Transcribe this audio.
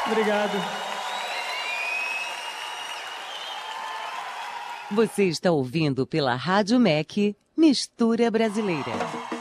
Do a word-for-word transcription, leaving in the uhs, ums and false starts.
Obrigado. Você está ouvindo pela Rádio M E C Mistura Brasileira.